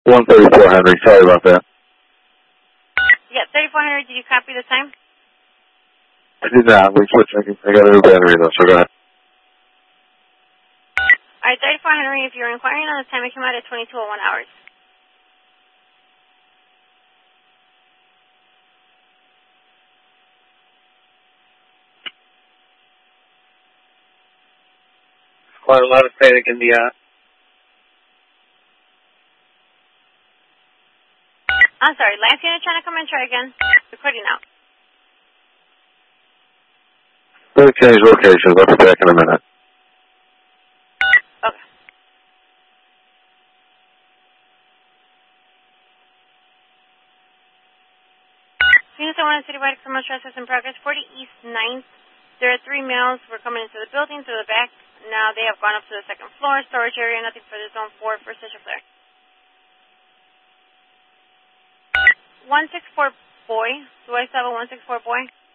134 Henry. Sorry about that. Yeah, 3400. Did you copy the time? I did not. We switched. I got a new battery though, so go ahead. All right, 3400. If you're inquiring on the time, it came out at 22:01 hours. Quite a lot of static in the I'm sorry, last unit trying to come in, try again. Recording now. Let me change locations. I'll be back in a minute. Okay. Unit 1 Citywide Criminal Justice in progress, 40 East 9th. There are 3 males who are coming into the building through the back. Now they have gone up to the second floor, storage area, nothing for the zone 4 for social flare. 164 boy. Do I still have a 164 boy?